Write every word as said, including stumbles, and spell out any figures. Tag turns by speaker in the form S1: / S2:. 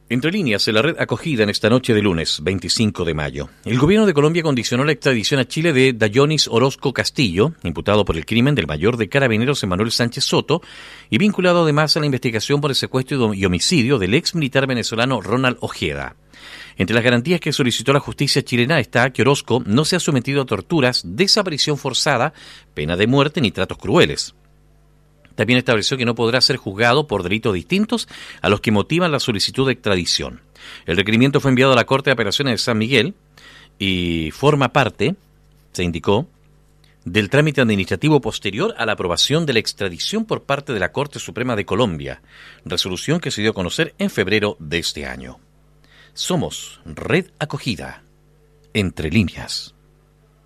S1: Entre líneas, en la red acogida en esta noche de lunes, veinticinco de mayo. El gobierno de Colombia condicionó la extradición a Chile de Dayonis Orozco Castillo, imputado por el crimen del mayor de Carabineros Emanuel Sánchez Soto, y vinculado además a la investigación por el secuestro y homicidio del ex militar venezolano Ronald Ojeda. Entre las garantías que solicitó la justicia chilena está que Orozco no se ha sometido a torturas, desaparición forzada, pena de muerte ni tratos crueles. También estableció que no podrá ser juzgado por delitos distintos a los que motivan la solicitud de extradición. El requerimiento fue enviado a la Corte de Apelaciones de San Miguel y forma parte, se indicó, del trámite administrativo posterior a la aprobación de la extradición por parte de la Corte Suprema de Colombia, resolución que se dio a conocer en febrero de este año. Somos Red Acogida, Entre Líneas.